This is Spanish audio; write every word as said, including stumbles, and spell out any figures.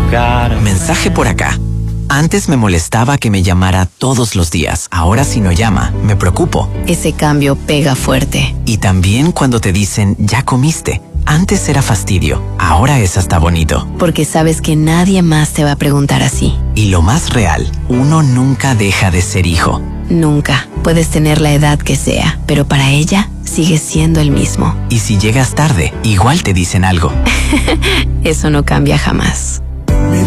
Mensaje por acá. Antes me molestaba que me llamara todos los días. Ahora si no llama, me preocupo. Ese cambio pega fuerte. Y también cuando te dicen, ya comiste. Antes era fastidio, ahora es hasta bonito. Porque sabes que nadie más te va a preguntar así. Y lo más real, uno nunca deja de ser hijo. Nunca. Puedes tener la edad que sea, pero para ella sigues siendo el mismo. Y si llegas tarde, igual te dicen algo. Eso no cambia jamás.